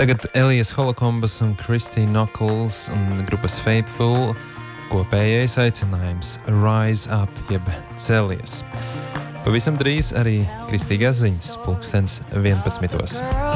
Tagad Elijas Holokombas un Christine Knuckles un grupas Faithful kopējais aicinājums Rise Up, jeb celies. Pavisam drīz arī kristīgās ziņas, 11.